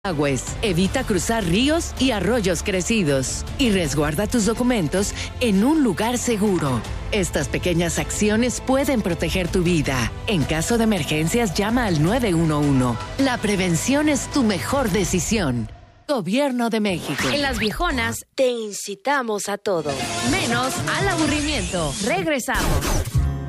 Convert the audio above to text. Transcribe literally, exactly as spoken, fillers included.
Agües, evita cruzar ríos y arroyos crecidos y resguarda tus documentos en un lugar seguro. Estas pequeñas acciones pueden proteger tu vida. En caso de emergencias, llama al nueve uno uno. La prevención es tu mejor decisión. Gobierno de México. En Las Viejonas te incitamos a todo, menos al aburrimiento. Regresamos.